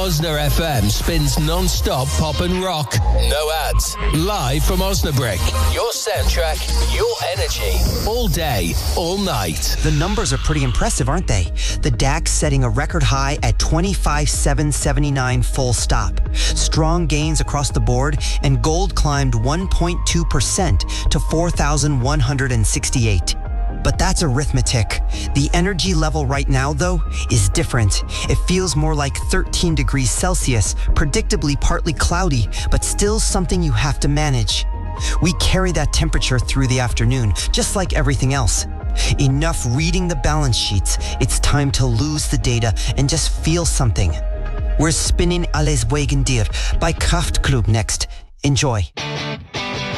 Osna FM spins non-stop pop and rock. No ads. Live from Osnabrück. Your soundtrack, your energy. All day, all night. The numbers are pretty impressive, aren't they? The DAX setting a record high at 25,779 full stop. Strong gains across the board, and gold climbed 1.2% to 4,168. But that's arithmetic. The energy level right now, though, is different. It feels more like 13 degrees Celsius, predictably partly cloudy, but still something you have to manage. We carry that temperature through the afternoon, just like everything else. Enough reading the balance sheets. It's time to lose the data and just feel something. We're spinning Alles wegen dir by Kraftklub next. Enjoy.